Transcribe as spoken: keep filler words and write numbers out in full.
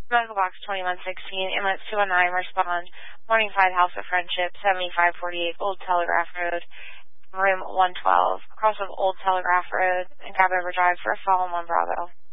Medical Box twenty-one sixteen, Inlet two one nine, respond. Morningside House of Friendship, seventy-five forty-eight Old Telegraph Road, room one twelve, across of Old Telegraph Road, and Cab Over Drive for a Fallen One Bravo.